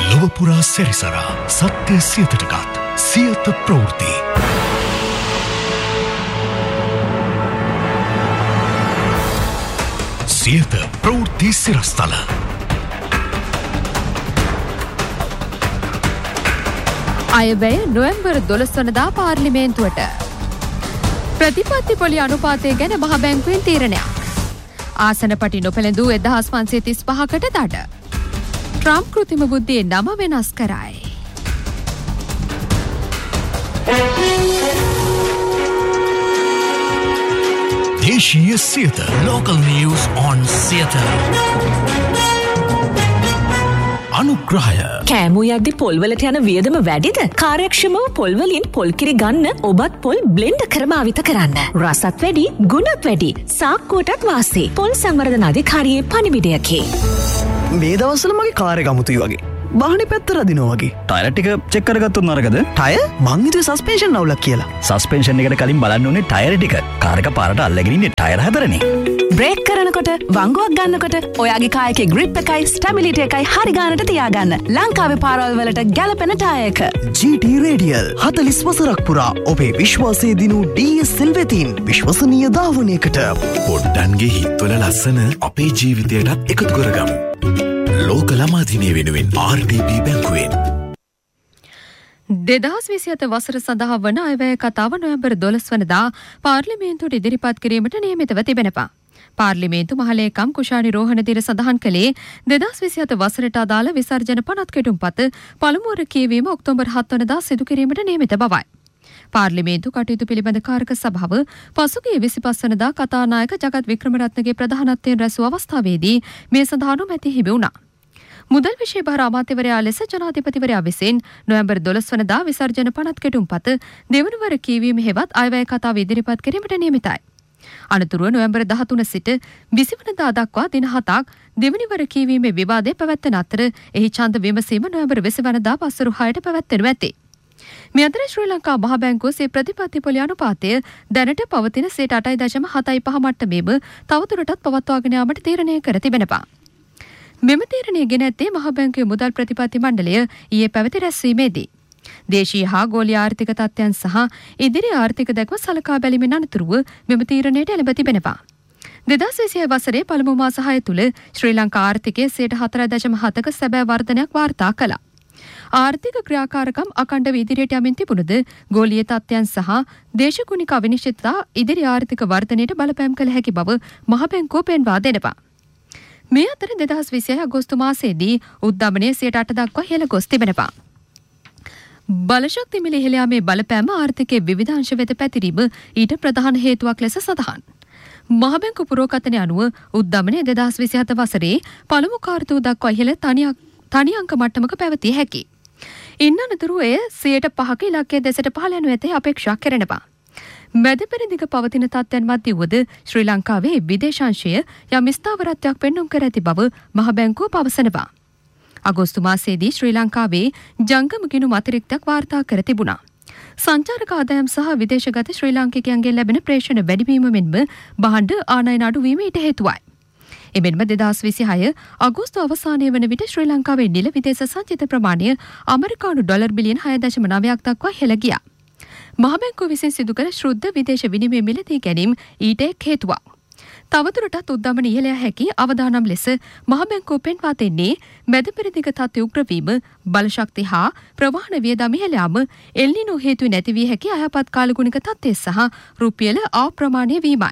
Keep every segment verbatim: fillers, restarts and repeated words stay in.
ලොවපුරා සැරිසරා සත්‍ය සියතටගත් සියත ප්‍රවෘත්ති. සියත ප්‍රවෘත්ති සිරස්තල. අයවැය නොවැම්බර් දොළොස් වනදා පාර්ලිමේන්තුවට. ප්‍රතිපත්ති පොලි අනුපාතය ගැන මහ බැංකුවෙන් තීරණයක්. ආසන පටි නොපැළඳූ එදහස් පන්සිය තිස් පහකට දඩ. ට්‍රම්ප් කෘතිම බුද්ධියේ නම වෙනස් කරයි. දේශීය Siyatha local news on Siyatha. අනුග්‍රහය. කෑමු යද්දි පොල්වලට යන වියදම වැඩිද? කාර්යක්ෂමව පොල්වලින් පොල්කිරි ගන්න ඔබත් පොල් බ්ලෙන්ඩ් කර භාවිත කරන්න. රසත් වැඩි, ගුණත් වැඩි. සාක්කුවටත් වාසි. පොල් සංවර්ධන අධිකාරියේ පණිවිඩයකි. මේ දවස්වල මගේ කාර් එක අමුතුයි වගේ. වාහනේ පැත්ත රදිනවා වගේ. ටයර් ටික චෙක් කරගත්තොත් නරකද? ටයර්? මං හිතුවේ සස්පෙන්ෂන් අවුලක් කියලා. සස්පෙන්ෂන් එකට කලින් බලන්න ඕනේ ටයර් ටික. කාර් එක පාරට අල්ලගෙන ඉන්නේ ටයර් හතරනේ. බ්‍රේක් කරනකොට වංගුවක් ගන්නකොට ඔයාගේ කායකේ ග්‍රිප් එකයි ස්ටැබිලිටි එකයි හරි ගන්නට තියාගන්න. ලංකාවේ පාරවල් වලට ගැලපෙන ටයර් එක. ජී ටී රේඩියල් හතළිස් වසරක් පුරා ඔබේ විශ්වාසය දිනු ඩී එස් එල් වෙතින් විශ්වසනීය ධාවනයකට. පොඩ්ඩන්ගේ හිත්වල ලස්සන අපේ ජීවිතයටත් එකතු කරගමු. ලෝක ළමා දිනය වෙනුවෙන් ආර් ඩී බී බැංකුවෙන්. දෙදහස් විසිහත වසර සඳහා වන අයවැය කතාව නොවැම්බර් දොළොස් වනදා පාර්ලිමේන්තුවට ඉදිරිපත් කිරීමට නියමිතව තිබෙනවා. පාර්ලිමේන්තු මහලේකම් කුෂානි රෝහණදිර සඳහන් කළේ දෙදහස් විසිහත වසරට අදාළ විසර්ජන පනත් කෙටුම්පත පළමුවර කියවීම ඔක්තෝබර් හත් වනදා සිදු කිරීමට නියමිත බවයි. පාර්ලිමේන්තු කටයුතු පිළිබඳ කාරක සභාව පසුගිය විසිපස් වනදා කතානායක ජගත් වික්‍රමරත්නගේ ප්‍රධානත්වයෙන් රැසූ අවස්ථාවේදී මේ සඳහා නොමැති හිමි වුණා. මුදල් විෂය භාර අමාත්‍යවරයා ලෙස ජනාධිපතිවරයා විසින් නොවැම්බර් දොළොස් වනදා විසර්ජන පනත් කෙටුම්පත දෙවනවර කියවීම හෙවත් අයවැය කතාව ඉදිරිපත් කිරීමට නියමිතයි. අනතුරුව නොවැම්බර් දහතුන සිට විසි වනදා දක්වා දින හතක් දෙවනිවර කියවීමේ විවාදය පැවැත්වෙන අතර එහි ඡන්ද විමසීම නොවැම්බර් විසි වනදා පස්වරු හයට පැවැත්වෙනු ඇති. මේ අතර ශ්‍රී ලංකා මහ බැංකුව සේ ප්‍රතිපත්ති පොලි අනුපාතය දැනට පවතින සියයට අටයි දශම හතයි පහ මට්ටමේම තවදුරටත් පවත්වාගෙන යාමට තීරණය කර තිබෙනවා. මෙම තීරණය ගෙන ඇත්තේ මහ බැංකුවේ මුදල් ප්‍රතිපත්ති මණ්ඩලය ඊයේ පැවති රැස්වීමේදී. දේශීය හා ගෝලීය ආර්ථික තත්ත්වයන් සහ ඉදිරි ආර්ථික දැක්ම සලකා බැලීමෙන් අනතුරුව මෙම තීරණයට එළඹ තිබෙනවා. දෙදහස් විසිහය වසරේ පළමු මාස හය තුළ ශ්‍රී ලංකා ආර්ථිකයේ සියයට හතරයි දශම හතක සැබෑ වර්ධනයක් වාර්තා කළා. ආර්ථික ක්‍රියාකාරකම් අකණ්ඩව ඉදිරියට යමින් තිබුණද ගෝලීය තත්ත්වයන් සහ දේශගුණික අවිනිශ්චිතතා ඉදිරි ආර්ථික වර්ධනයට බලපෑම් කළ හැකි බව මහ බැංකුව පෙන්වා දෙනවා. මේ අතර දෙදහස් විසිහය අගෝස්තු මාසයේදී උද්දමනය සියයට අට දක්වා ඉහළ ගොස් තිබෙනවා. බලශක්ති මිල ඉහළ යාමේ බලපෑම ආර්ථිකයේ විවිධ අංශ වෙත පැතිරීම ඊට ප්‍රධාන හේතුවක් ලෙස සඳහන්. මහ බැංකු පුරෝකථනය අනුව උද්දමනය දෙදහස් විසිහත වසරේ පළමු කාර්තුව දක්වා ඉහළ තනි අංක මට්ටමක පැවතිය හැකි. ඉන් අනතුරුව එය සියයට පහක ඉලක්කය දෙසට පහළ යනු ඇතැයි අපේක්ෂා කෙරෙනවා. මැද පෙරදිග පවතින තත්ත්වයන් මැද වුවද ශ්‍රී ලංකාවේ විදේශාංශය යම් ස්ථාවරත්වයක් පෙන්නුම් කර ඇති බව මහ බැංකුව පවසනවා. අගෝස්තු මාසයේදී ශ්‍රී ලංකාවේ ජංගම ගිණුම් අතිරික්තයක් වාර්තා කර තිබුණා. සංචාරක ආදායම් සහ විදේශගත ශ්‍රී ලාංකිකයන්ගෙන් ලැබෙන ප්‍රේෂණ වැඩිවීම මෙන්ම භාණ්ඩ ආනයන අඩුවීම ඊට හේතුවයි. එමෙන්ම දෙදහස් විසිහය අගෝස්තු අවසානය වන විට ශ්‍රී ලංකාවේ නිල විදේශ සංචිත ප්‍රමාණය අමරිකානු ඩොලර් බිලියන හය දශම නවයක් දක්වා ඉහළ ගියා. මහ බැංකුව විසින් සිදු කළ ශුද්ධ විදේශ විනිමය මිලදී ගැනීම ඊට එක් හේතුවක්. තවදුරටත් උද්දමන ඉහළ යා හැකි අවදානම් ලෙස මහ බැංකුව පෙන්වා දෙන්නේ මැද පෙරදිග තත්ත්ව උග්‍ර වීම, බලශක්ති හා ප්‍රවාහන වියදම් ඉහළ යාම, එල් නිනෝ හේතු නැති වී හැකි අයහපත් කාලගුණික තත්ත්වය සහ රුපියල අප්‍රමාණය වීමයි.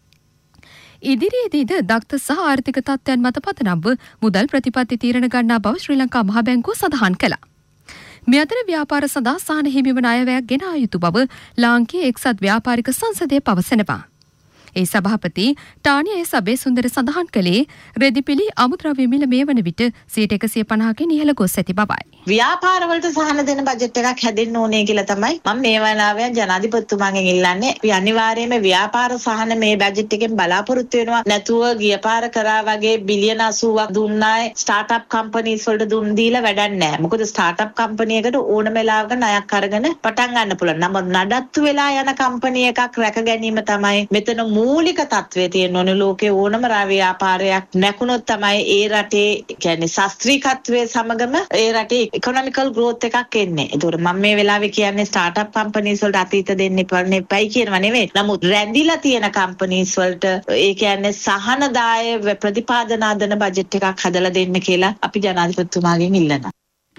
ඉදිරියේදීද දක්ත සහ ආර්ථික තත්ත්වයන් මත පදනම්ව මුදල් ප්‍රතිපත්ති තීරණ ගන්නා බව ශ්‍රී ලංකා මහ බැංකුව සඳහන් කළා. මේ අතර ව්‍යාපාර සඳහා සහන හිමිවන අයවැයක් ගෙන ආ යුතු බව ලාංකීය එක්සත් ව්‍යාපාරික සංසදය පවසනවා. ඒ සභාපති ටානිය එස් අබේසුන්දර සඳහන් කළේ රෙදිපිලි අමුද්‍රව්‍ය මිල මේ වන විට සියයට එකසිය පනහකින් ඉහළ ගොස් ඇති බවයි. ව්‍යාපාරවලට සහන දෙන බජට් එකක් හැදෙන්න ඕනේ කියලා තමයි මම මේ වනාවෙන් ජනාධිපතිතුමාගෙන් ඉල්ලන්නේ. අපි අනිවාර්යයෙන්ම ව්‍යාපාර සහන මේ බජට් එකෙන් බලාපොරොත්තු වෙනවා. නැතුව ගිය පාර කරා වගේ බිලියන අසූවක් දුන්නාය ස්ටාර්ට්අප් කම්පනීස් වලට දුන් දීලා වැඩක් නැහැ. මොකද ස්ටාර්ට්අප් කම්පනි එකට ඕනම වෙලාවක ණයක් අරගෙන පටන් ගන්න පුළුවන්. නමුත් නඩත්තු වෙලා යන කම්පනි එකක් රැක ගැනීම තමයි මෙතන මූලික තත්ත්වය තියෙන ඕනේ. ලෝකේ ඕනම ව්‍යාපාරයක් නැකුණොත් තමයි ඒ රටේ කියන්නේ ශාස්ත්‍රීයත්වයේ සමගම ඒ රටේ ඉකොනොමිකල් ග්‍රෝත් එකක් එන්නේ. ඒතකොට මම මේ වෙලාවේ කියන්නේ ස්ටාර්ට්අප් කම්පනීස් වලට අතීත දෙන්න එපයි කියනවා නෙවෙයි. නමුත් රැඳිලා තියෙන කම්පනීස් වලට ඒ කියන්නේ සහනදාය ප්‍රතිපාදන ආදන බජට් එකක් හදලා දෙන්න කියලා අපි ජනාධිපතිතුමාගෙන් ඉල්ලනවා.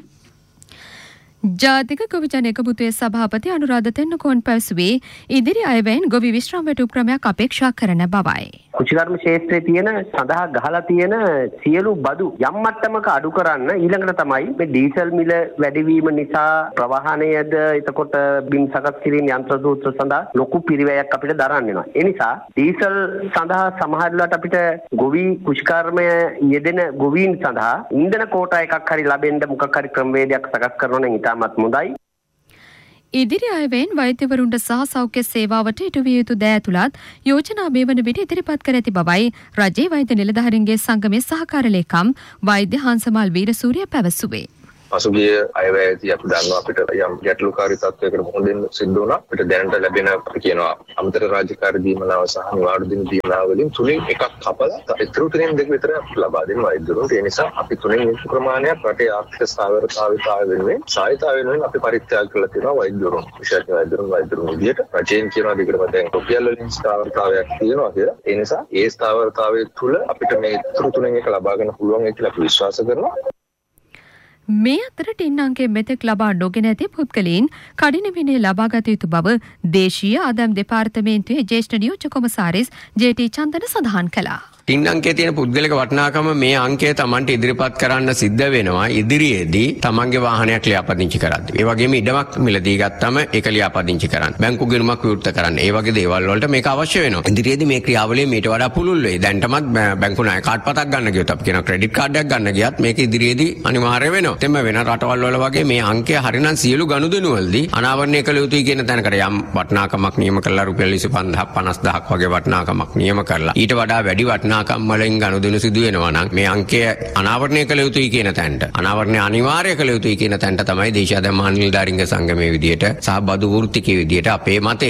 ජාතික ගොවි ජන එකමුතුවේ සභාපති අනුරාධ තෙන්නකෝන් පැවසුවේ ඉදිරි අයවැයෙන් ගොවි විශ්‍රාම වැටුප්ක්‍රමයක් අපේක්ෂා කරන බවයි. කෘෂිකර්ම ක්ෂේත්‍රයේ තියෙන සඳහා ගහලා තියෙන සියලු බදු යම් මට්ටමක අඩු කරන්න ඊළඟට තමයි මේ ඩීසල් මිල වැඩිවීම නිසා ප්‍රවාහනයද එතකොට බිම් සකස් කිරීම යන්ත්‍ර සූත්‍ර සඳහා ලොකු පිරිවැයක් අපිට දරන්න වෙනවා. ඒ නිසා ඩීසල් සඳහා සමහර වෙලාවට අපිට ගොවි කෘෂිකර්මය යෙදෙන ගොවීන් සඳහා ඉන්ධන කෝටා එකක් හරි ලැබෙන්න මොකක් හරි ක්‍රමවේදයක් සකස් කරනවා නම් ඉතාමත් හොඳයි. ඉදිරි අයවැයෙන් වෛද්‍යවරුන්ට සහ සෞඛ්‍ය සේවාවට ඉටු විය යුතු දෑ තුලත් යෝජනා මේ වන විට ඉදිරිපත් කර ඇති බවයි රජයේ වෛද්‍ය නිලධාරීන්ගේ සංගමේ සහකාර ලේකම් වෛද්‍ය හංසමාල් වීරසූරිය පැවසුවේ. පසුගිය අයවැයේදී අපි දන්නවා අපිට යම් ගැටලුකාරී තත්ත්වයකට මුහුණ දෙන්න සිද්ධ වුණා. අපිට දැනට ලැබෙන අපි කියනවා අමතර රාජකාරී දීමනාව සහ නිවාඩු දින දීමනාව වලින් තුලින් එකක් කපලා ඉතුරු තුනෙන් දෙක විතර ලබා දෙන වෛද්‍යවරුන්ට. ඒ නිසා අපි තුනෙන් එක ප්‍රමාණයක් රටේ ආර්ථික ස්ථාවරතාවය වෙනුවෙන් සාහිත්‍ය වෙනුවෙන් අපි පරිත්‍යාග කළා තියෙනවා වෛද්‍යවරුන්. විශේෂ වෛද්‍යවරුන් වෛද්‍යවරුන් විදියට රජයෙන් කියනවා දිගටම දැන් රුපියල් වලින් ස්ථාවරතාවයක් තියෙනවා කියලා. ඒ නිසා ඒ ස්ථාවරතාවය තුල අපිට මේ ඉතුරු තුනෙන් එක ලබා ගන්න පුළුවන් කියලා අපි විශ්වාස කරනවා. මේ අතර ටින් අංකයේ මෙතෙක් ලබා නොගෙන ඇති පුද්ගලයන් කඩින විනය ලබාගත යුතු බව දේශීය ආදායම් දෙපාර්තමේන්තුවේ ජ්‍යෙෂ්ඨ නියෝජ්‍ය කොමසාරිස් ජේ.ටී. චන්දන සඳහන් කළා. ටින් අංකයේ තියෙන පුද්ගලික වටිනාකම මේ අංකය Tamanට ඉදිරිපත් කරන්න සිද්ධ වෙනවා ඉදිරියේදී Tamanගේ වාහනයක් ලියාපදිංචි කරද්දී. ඒ වගේම ඉඩමක් මිලදී ගත්තම ඒක ලියාපදිංචි කරන්න. බැංකු ගිණුමක් විවෘත කරන්න. ඒ වගේ දේවල් වලට මේක අවශ්‍ය වෙනවා. ඉදිරියේදී මේ ක්‍රියාවලිය මීට වඩා පුළුල් වෙයි. දැන්ටමත් බැංකු ණය කාඩ් පතක් ගන්න ගියොත් අපි කියන ක්‍රෙඩිට් කාඩ් එකක් ගන්න ගියත් මේක ඉදිරියේදී අනිවාර්ය වෙනවා. එතෙම වෙන රටවල් වල වගේ මේ අංකය හරිනම් සියලු ගනුදෙනු වලදී අනාවරණය කළ යුතුයි කියන තැනකට යම් වටිනාකමක් නියම කරලා රුපියල් විසිපන්දාහක් පනස්දාහක් වගේ වටිනාකමක් නියම කරලා ඊට වඩා වැඩි වටිනාකම් වලින් ගනුදෙනු සිදු වෙනවා නම් මේ අංකය අනාවරණය කළ යුතුයි කියන තැනට අනාවරණය අනිවාර්ය කළ යුතුයි කියන තැනට තමයි දේශීය ආදායම් මහා නිලධාරීන්ගේ සංගමයේ විදියට සහ බදු වෘත්තිකයේ විදියට අපේ මතය.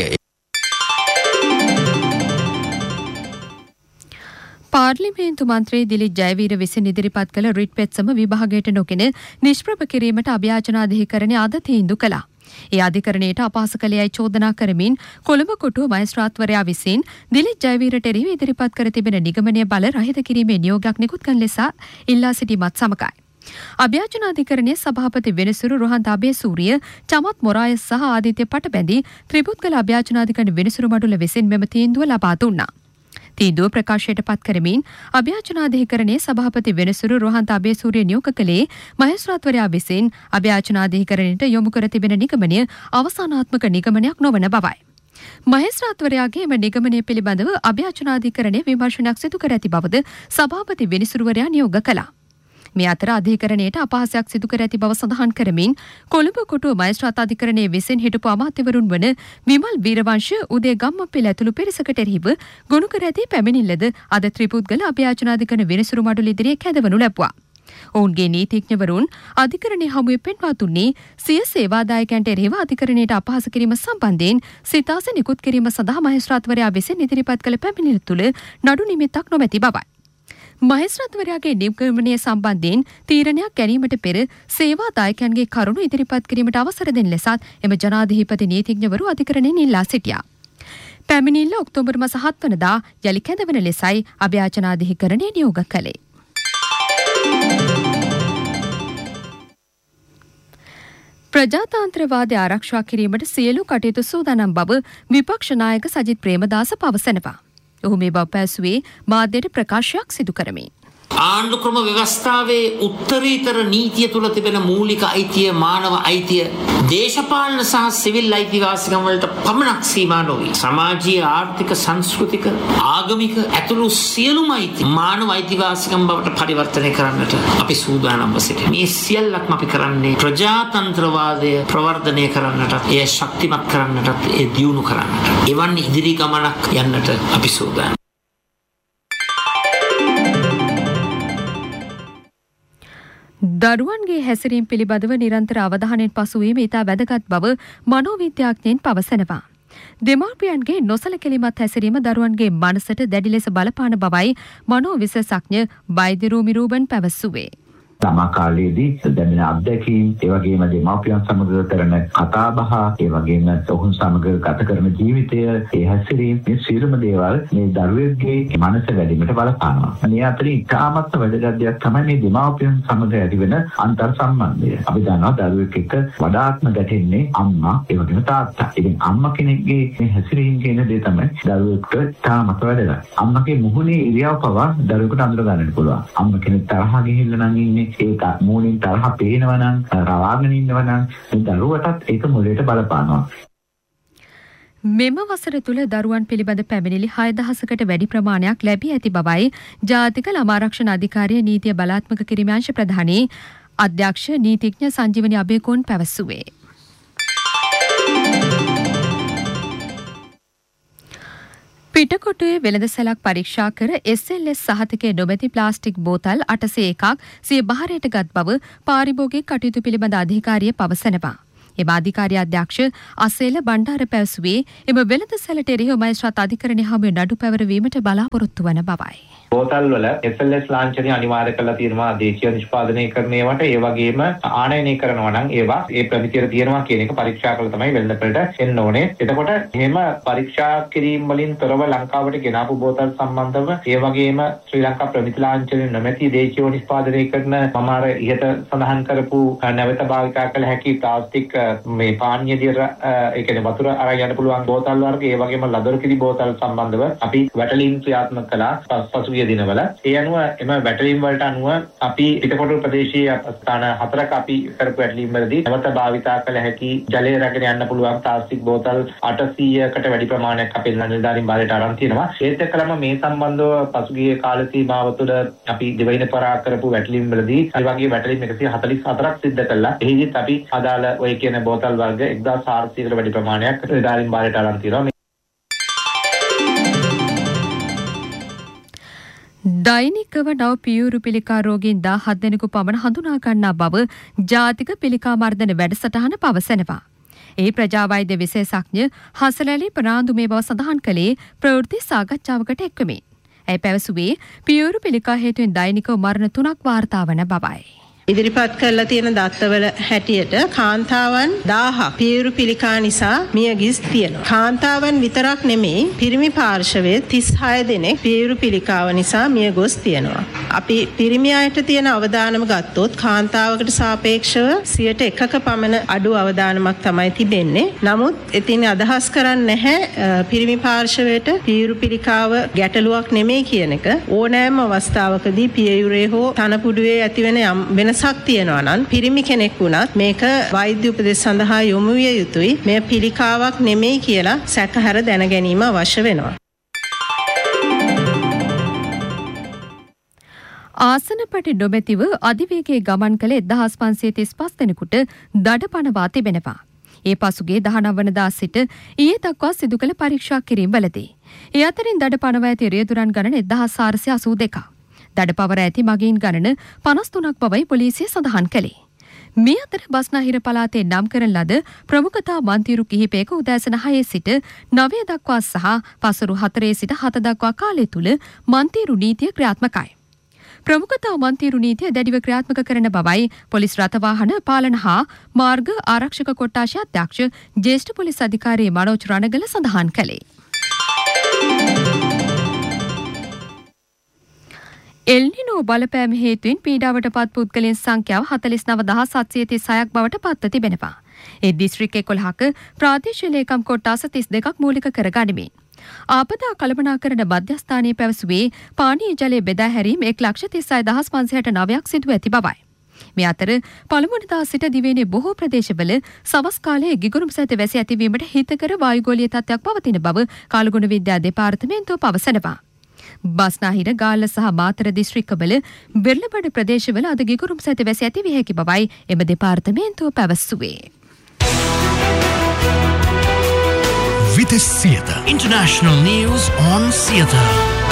පාර්ලිමේන්තු මන්ත්‍රී දිලිත් ජයවීර විසින් ඉදිරිපත් කළ රිට් පෙත්සම විභාගයට නොගෙන නිෂ්ප්‍රභ කිරීමට අභ්‍යාචනාධිකරණය අද තීන්දුව කළා. ඒ අධිකරණයට අපහාස කළේයි චෝදනා කරමින් කොළඹ කොටුව මහේස්ත්‍රාත්වරයා විසින් දිලිත් ජයවීරට එරෙහිව ඉදිරිපත් කර තිබෙන නිගමනය බල රහිත කිරීමේ නියෝගයක් නිකුත් කළ ලෙස ඉල්ලා සිටීමත් සමගයි. අභ්‍යාචනාධිකරණයේ සභාපති වෙනසුරු රොහන්ත අබේසූරිය, චමත් මොරායස් සහ ආදිත්‍ය පටබැඳි ත්‍රිපුද්ගල අභ්‍යාචනාධිකරණ වෙනසුරු මඩුල විසින් මෙම තීන්දුව ලබා දුන්නා. තීන්දුව ප්‍රකාශයට පත් කරමින් අභ්‍යාචනාධිකරණයේ සභාපති වෙනසුරු රොහන්ත අබේසූරිය නියෝග කළේ මහේස්ත්‍රාත්වරයා විසින් අභ්‍යාචනාධිකරණයට යොමු කර තිබෙන නිගමනය අවසානාත්මක නිගමනයක් නොවන බවයි. මහේස්ත්‍රාත්වරයාගේ එම නිගමනය පිළිබඳව අභ්‍යාචනාධිකරණයේ විමර්ශනයක් සිදු කර ඇති බවද සභාපති වෙනසුරුවරයා නියෝග කළා. මේ අතර අධිකරණයට අපහාසයක් සිදු කර ඇති බව සඳහන් කරමින් කොළඹ කොටුව මහේස්ත්‍රාත් අධිකරණයේ විසින් හිටපු අමාත්‍යවරුන් වන විමල් වීරවංශ, උදේ ගම්මපිල ඇතුළු පිරිසකට එරෙහිව ගොනු කර ඇති පැමිණිල්ලද අද ත්‍රිපුද්ගල අභ්‍යාචනාධිකරණ වෙනසුරු මඩුල ඉදිරියේ කැඳවනු ලැබුවා. ඔවුන්ගේ නීතිඥවරුන් අධිකරණයේ හමුවේ පෙන්වා දුන්නේ සිය සේවාදායකයන්ට එරෙහිව අධිකරණයට අපහාස කිරීම සම්බන්ධයෙන් සිතාස නිකුත් කිරීම සඳහා මහේස්ත්‍රාත්වරයා විසින් ඉදිරිපත් කළ පැමිණිලි තුළ නඩු නිමිත්තක් නොමැති බවයි. මහේස්ත්‍රාත්වරයාගේ නිගමනය සම්බන්ධයෙන් තීරණයක් ගැනීමට පෙර සේවාදායකයන්ගේ කරුණු ඉදිරිපත් කිරීමට අවසර දෙන ලෙසත් එම ජනාධිපති නීතිඥවරු අධිකරණයෙන් ඉල්ලා සිටියා. පැමිණිල්ල ඔක්තෝබර් මාස හත වනදා යලි කැඳවන ලෙසයි අභ්‍යාචනාධිකරණය නියෝග කළේ. ප්‍රජාතන්ත්‍රවාදය ආරක්ෂා කිරීමට සියලු කටයුතු සූදානම් බව විපක්ෂ නායක සජිත් ප්‍රේමදාස පවසනවා. ඔහු මේ බව පැවසුවේ මාධ්‍යයට ප්‍රකාශයක් සිදු කරමින්. ආණ්ඩු ක්‍රම ව්‍යවස්ථාවේ උත්තරීතර නීතිය තුල තිබෙන මූලික අයිතිය, මානව අයිතිය, දේශපාලන සහ සිවිල් අයිතිවාසිකම් වලට පමණක් සීමා නොවි සමාජීය, ආර්ථික, සංස්කෘතික, ආගමික ඇතුළු සියලුම අයිති මානව අයිතිවාසිකම් බවට පරිවර්තනය කරන්නට අපි සූදානම්ව සිටිනවා. මේ සියල්ලක්ම අපි කරන්නේ ප්‍රජාතන්ත්‍රවාදය ප්‍රවර්ධනය කරන්නට, එය ශක්තිමත් කරන්නට, එය දියුණු කරන්නට. එවන් ඉදිරි ගමනක් යන්නට අපි සූදානම්. දරුවන්ගේ හැසිරීම පිළිබඳව නිරන්තර අවධානයෙන් පසුවීම ඉතා වැදගත් බව මනෝවිද්‍යාඥයින් පවසනවා. දෙමාපියන්ගේ නොසලකැලීමත් හැසිරීම දරුවන්ගේ මනසට දැඩි ලෙස බලපාන බවයි මනෝ විශේෂඥ වෛද්‍ය රූමි රූබන් පැවසුවේ. ළමා කාලයේදී දැනෙන අත්දැකීම්, ඒ වගේම දෙමාපියන් සමග කරන කතා බහ, ඒ වගේම ඔවුන් සමග ගත කරන ජීවිතය, ඒ හැසිරීම, මේ සියලුම දේවල් මේ දරුවෙක්ගේ මනස වැඩිමිට බලපානවා. මේ අතරින් ඉතාමත් වැදගත් දෙයක් තමයි මේ දෙමාපියන් සමග ඇතිවෙන අන්තර් සම්බන්ධය. අපි දන්නවා දරුවෙක් එක්ක වඩාත්ම ගැටෙන්නේ අම්මා, ඒ වගේම තාත්තා. ඉතින් අම්මා කෙනෙක්ගේ මේ හැසිරීම කියන දේ තමයි දරුවෙක්ට ඉතාමත් වැදගත්. අම්මගේ මුහුණේ ඉරියව් පවා දරුවෙකුට අඳුර ගන්නට පුළුවන්. අම්මා කෙනෙක් තරහ ගිහිල්ලා නම් ඉන්නේ ඒක මූණින් තරහ පේනවා නම් රවාගෙන ඉන්නවා නම් මේ දරුවටත් ඒක මොළයට බලපානවා. මෙම වසර තුල දරුවන් පිළිබඳ පැමිණිලි හය දහසකට වැඩි ප්‍රමාණයක් ලැබී ඇති බවයි ජාතික ළමාරක්ෂණ අධිකාරිය නීතිය බලාත්මක කිරීමේ අංශ ප්‍රධානී අධ්‍යක්ෂ නීතිඥ සංජීවනි අබේකෝන් පැවසුවේ. පිටකොටුවේ වෙළඳසැලක් පරීක්ෂා කර එස් එල් එස් සහතිකයේ නොමැති ප්ලාස්ටික් බෝතල් අටසිය එකක් සිය බහරයට ගත් බව පාරිභෝගික කටයුතු පිළිබඳ අධිකාරිය පවසනවා. එම අධිකාරිය අධ්‍යක්ෂ අසේල බණ්ඩාර පැවසුවේ එම වෙළඳසැලට එරෙහිව මහේස්ත්‍රාත් අධිකරණය හමුවේ නඩු පැවරවීමට බලාපොරොත්තු වන බවයි. බෝතල් වල එස් එල් එස් ලාංඡනය අනිවාර්ය කරලා තියෙනවා දේශීය නිෂ්පාදනය කරනවට. ඒ වගේම ආනයනය කරනවා නම් ඒවා ඒ ප්‍රමිතියට තියෙනවා කියන එක පරීක්ෂා කළා තමයි වෙළඳපළට එන්න ඕනේ. එතකොට එහෙම පරීක්ෂා කිරීම වලින් තොරව ලංකාවට ගෙනාපු බෝතල් සම්බන්ධව ඒ වගේම ශ්‍රී ලංකා ප්‍රමිති ලාංඡනය නොමැති දේශීය නිෂ්පාදනය කරන මම අර ඉහත සඳහන් කරපු නැවත භාවිතා කළ හැකි ප්ලාස්ටික් මේ පානීය දියර ඒ කියන්නේ වතුර අරන් යන්න පුළුවන් බෝතල් වර්ග ඒ වගේම ලදරු කිරි බෝතල් සම්බන්ධව අපි වැටලීම් ක්‍රියාත්මක කළා පසුගිය දිනවල. ඒ අනුව එම වැටලීම් වලට අනුව අපි පිටකොටු ප්‍රදේශීය ස්ථාන හතරක අපි කරපු වැටලීම් වලදී නැවත භාවිතා කළ හැකි ජලය රැගෙන යන්න පුළුවන් ප්ලාස්ටික් බෝතල් අටසීයකට වැඩි ප්‍රමාණයක් අපේ නිලධාරීන් බාරයට අරන් තියෙනවා. ඒත් එක්කලම මේ සම්බන්ධව පසුගිය කාල සීමාව තුළ අපි දෙවයින පරා කරපු වැටලීම් වලදී ඒ වගේ වැටලීම් එකසිය හතළිස් හතරක් සිද්ධ කළා. එහිදීත් අපි අදාළ ඔය කියන බෝතල් වර්ග එක්දාස් හාරසියයකට වැඩි ප්‍රමාණයක් නිලධාරීන් බාරයට අරන් තියෙනවා. දෛනිකව නව පියුරු පිළිකා රෝගීන් දාහත් දෙනෙකු පමණ හඳුනා ගන්නා බව ජාතික පිළිකා මර්ධන වැඩසටහන පවසනවා. ඒ ප්‍රජා වෛද්‍ය විශේෂඥ හසලැලි ප්‍රනාන්දු මේ බව සඳහන් කළේ ප්‍රවෘත්ති සාකච්ඡාවකට එක්වමින්. ඇය පැවසුවේ පියුරු පිළිකා හේතුවෙන් දෛනිකව මරණ තුනක් වාර්තා වන බවයි. ඉදිරිපත් කරලා තියෙන දත්තවල හැටියට කාන්තාවන් දාහක් පියුරු පිළිකා නිසා මිය ගිස් තියෙනවා. කාන්තාවන් විතරක් නෙමෙයි පිරිමි පාර්ශවයේ තිස් හය දෙනෙක් පියුරු පිළිකාව නිසා මිය ගොස් තියෙනවා. අපි පිරිමි අයට තියෙන අවදානම ගත්තොත් කාන්තාවකට සාපේක්ෂව සියයට එකක පමණ අඩු අවදානමක් තමයි තිබෙන්නේ. නමුත් එතින් අදහස් කරන්නේ නැහැ පිරිමි පාර්ශවයට පියුරු පිළිකාව ගැටලුවක් නෙමෙයි කියන එක. ඕනෑම අවස්ථාවකදී පියයුරේ හෝ තනපුඩුවේ ඇතිවෙන යම් වෙනසක් තියෙනවා නම් පිරිමි කෙනෙක් වුණත් මේක වෛද්‍ය උපදෙස් සඳහා යොමු විය යුතුයි. මේ පිළිකාවක් නෙමෙයි කියලා සැකහැර දැන ගැනීම අවශ්‍ය වෙනවා. ආසනපටි නොමැතිව අධිවේගයේ ගමන් කළ එක්දහස් පන්සිය තිස් පහ දෙනෙකුට දඩ පනවා තිබෙනවා. ඒ පසුගිය දහනව වනදා සිට ඊයේ දක්වා සිදු කළ පරීක්ෂා කිරීම් වලදී ඒ අතරින් දඩ පනවා ඇති රියදුරන් ගණන එක්දහස් හාරසිය අසූ දෙකක්. දඩපවර ඇති මගීන් ගණන පනස් තුනක් බවයි පොලිසිය සඳහන් කළේ. මේ අතර බස්නාහිර පළාතේ නම් කරන ලද ප්‍රමුඛතා මන්තිරු කිහිපයක උදෑසන හයේ සිට නවය දක්වා සහ පසුරු හතරේ සිට හත දක්වා කාලය තුල මන්තිරු නීතිය ක්‍රියාත්මකයි. ප්‍රමුඛතා මන්තිරු නීතිය දැඩිව ක්‍රියාත්මක කරන බවයි පොලිස් රථවාහන පාලන හා මාර්ග ආරක්ෂක කොට්ටාශය අධ්‍යක්ෂ ජ්‍යෙෂ්ඨ පොලිස් අධිකාරී මනෝජ් රණගල සඳහන් කළේ. එල්නිනෝ බලපෑම හේතුවෙන් පීඩාවට පත් පුද්ගලයන් සංඛ්‍යාව හතළිස් නව දහස් හත්සිය තිස් හයක් බවට පත්ව තිබෙනවා. ඒ දිස්ත්‍රික් එකොළහක ප්‍රාදේශීය ලේකම් කොට්ටාස තිස් දෙකක් මූලික කර ගනිමින් ආපදා කළමනාකරණ මධ්‍යස්ථානයේ පැවසුවේ පානීය ජලය බෙදා හැරීම එක් ලක්ෂ තිස් හය දහස් පන්සියයට නවයක් සිදුව ඇති බවයි. මේ අතර පළමුවනදා සිට දිවයිනේ බොහෝ ප්‍රදේශවල සවස් කාලයේ ගිගුරුම් සහිත වැසි ඇතිවීමට හිතකර වායුගෝලීය තත්ත්වයක් පවතින බව කාලගුණ විද්‍යා දෙපාර්තමේන්තුව පවසනවා. බස්නාහිර ගාල්ල සහ මාතර දිස්ත්‍රික්කවල බෙරළබඩ ප්‍රදේශවල අද ගිගුරුම් සහිත වැසි ඇති විය හැකි බවයි එම දෙපාර්තමේන්තුව පැවසුවේ. Vitis Theatre. International news on theatre.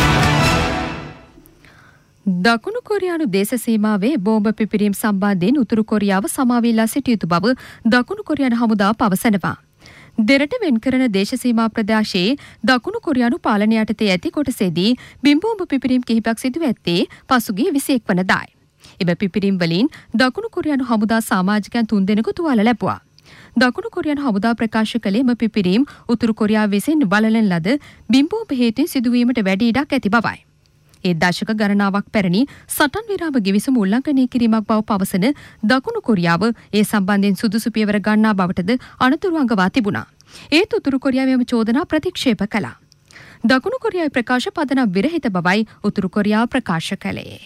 දකුණු කොරියානු දේශ සීමාවේ බෝම්බ පිපිරීම් සම්බන්ධයෙන් උතුරු කොරියාව සමාව ඉල්ලා සිටිය යුතු බව දකුණු කොරියානු හමුදාව පවසනවා. දෙරට වෙන් කරන දේශ සීමා ප්‍රදේශයේ දකුණු කොරියානු පාලනය යටතේ ඇති කොටසේදී බිම්බෝම්බ පිපිරීම් කිහිපයක් සිදු ඇත්තේ පසුගිය විසිඑක වනදායි. එම පිපිරීම් වලින් දකුණු කොරියානු හමුදා සමාජිකයන් තුන්දෙනෙකු තුවාල ලැබුවා. දකුණු කොරියානු හමුදා ප්‍රකාශ කළේ එම පිපිරීම් උතුරු කොරියාව විසින් බලලන ලද බිම්බෝම්බ හේතුවෙන් සිදුවීමට වැඩි ඉඩක් ඇති බවයි. ඒ දශක ගණනාවක් පැරණි සටන් විරාම ගිවිසුම උල්ලංඝනය කිරීමක් බව පවසන දකුණු කොරියාව ඒ සම්බන්ධයෙන් සුදුසු පියවර ගන්නා බවටද අනතුරු අඟවා තිබුණා. ඒත් උතුරු කොරියාව එම චෝදනා ප්‍රතික්ෂේප කළා. දකුණු කොරියාවේ ප්‍රකාශ පදනම් විරහිත බවයි උතුරු කොරියාව ප්‍රකාශ කළේ.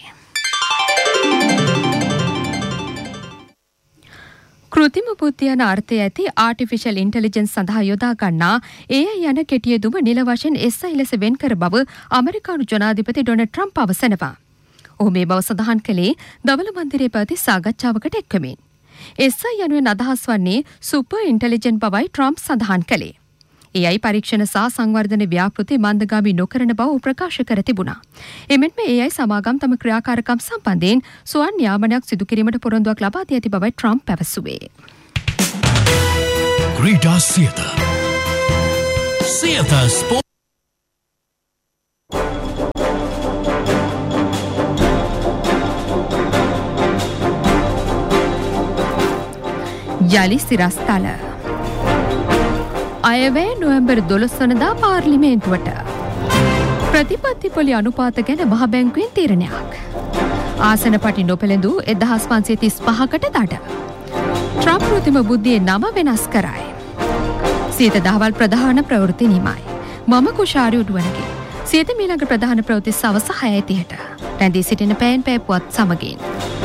කෘතිම බුද්ධිය යන අර්ථය ඇති ආටිෆිෂල් ඉන්ටෙලිජන්ස් සඳහා යොදා ගන්නා ඒ අයි යන කෙටියදුම නිල වශයෙන් එස් අයි ලෙස වෙන් කර බව ඇමරිකානු ජනාධිපති ඩොනල්ඩ් ට්‍රම්ප් පවසනවා. ඔහු මේ බව සඳහන් කළේ දවල මන්දිරයේ පැවති සාකච්ඡාවකට එක්වමින්. එස් අයි යනුවෙන් අදහස් වන්නේ සුපර් ඉන්ටෙලිජන්ට් බවයි ට්‍රම්ප් සඳහන් කළේ. ඒ අයි පරීක්ෂණ සහ සංවර්ධන ව්‍යාපෘති මන්දගාමී නොකරන බව ප්‍රකාශ කර තිබුණා. එමෙන්ම ඒ අයි සමාගම් තම ක්‍රියාකාරකම් සම්බන්ධයෙන් සුවන් න්‍යාමනයක් සිදු කිරීමට පොරොන්දුවක් ලබා දී ඇති බවයි ට්‍රම්ප් පැවසුවේ. ක්‍රීඩා සියත සියත ස්පෝර්ට් යලි සිරස්තල අයවැය නොවැම්බර් දොළොස් වනදා පාර්ලිමේන්තුවට ප්‍රතිපත්ති පොලි අනුපාත ගැන මහ බැංකුවෙන් තීරණයක්. ආසන පටි නොපෙළඳූ එදහස් පන්සිය තිස් පහකට දඩ. ට්‍රම්ප් කෘතිම බුද්ධියේ නම වෙනස් කරයි. සියත දහවල් ප්‍රධාන ප්‍රවෘත්ති නිමයි. මම කුෂාරි උඩුවනගේ. සියත මීළඟ ප්‍රධාන ප්‍රවෘත්ති සවස හයයි තිහට. රැඳී සිටින පෑන් පෑ පුවත් සමගින්.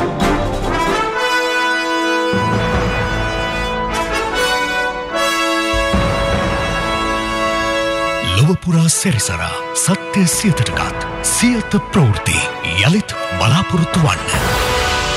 ලොවපුරා සැරිසරා සත්‍ය සියතටගත් සියත ප්‍රවෘත්ති යළිත් බලාපොරොත්තු වන්න.